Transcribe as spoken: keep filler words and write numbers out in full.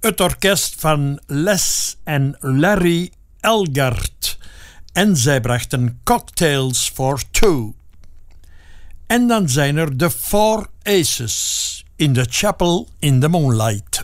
het orkest van Les en Larry Elgart. En zij brachten Cocktails for Two. En dan zijn er de Four Aces in The Chapel in the Moonlight.